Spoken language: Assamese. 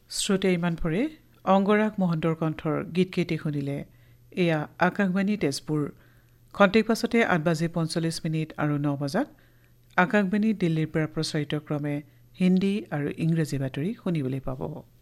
শ্ৰোতে ইমান পৰে অংগৰাগ মহন্তৰ কণ্ঠৰ গীতকেইটি শুনিলে। এয়া আকাশবাণী তেজপুৰ। খন্তেক পাছতে 8:45 আৰু 9 বজাত আকাশবাণী দিল্লীৰ পৰা প্ৰচাৰিত ক্ৰমে হিন্দী আৰু ইংৰাজী বাতৰি শুনিবলৈ পাব।